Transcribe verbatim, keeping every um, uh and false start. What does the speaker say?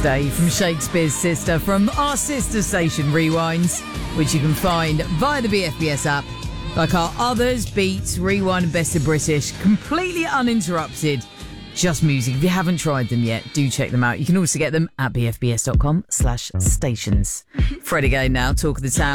Day from Shakespeare's Sister from our sister station Rewinds, which you can find via the B F B S app. Like our others, Beats, Rewind and Best of British, completely uninterrupted. Just music. If you haven't tried them yet, do check them out. You can also get them at bfbs.com slash stations. Fred again now, Talk of the Town.